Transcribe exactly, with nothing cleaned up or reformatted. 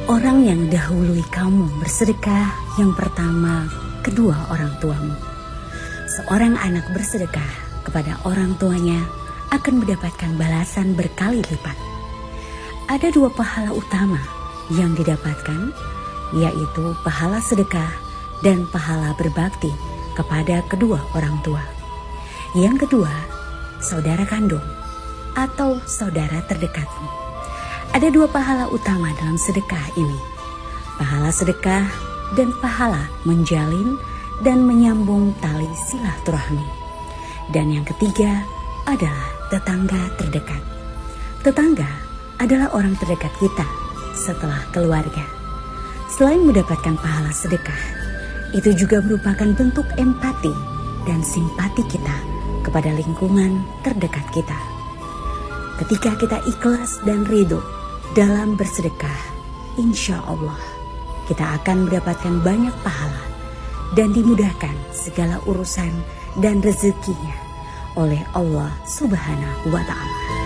Orang yang dahului kamu bersedekah, yang pertama kedua orang tuamu. Seorang anak bersedekah kepada orang tuanya akan mendapatkan balasan berkali lipat. Ada dua pahala utama yang didapatkan, yaitu pahala sedekah dan pahala berbakti kepada kedua orang tua. Yang kedua, saudara kandung atau saudara terdekatmu. Ada dua pahala utama dalam sedekah ini. Pahala sedekah dan pahala menjalin dan menyambung tali silaturahmi. Dan yang ketiga adalah tetangga terdekat. Tetangga adalah orang terdekat kita setelah keluarga. Selain mendapatkan pahala sedekah, itu juga merupakan bentuk empati dan simpati kita kepada lingkungan terdekat kita. Ketika kita ikhlas dan ridho dalam bersedekah, insya Allah kita akan mendapatkan banyak pahala dan dimudahkan segala urusan dan rezekinya oleh Allah Subhanahu wa Ta'ala.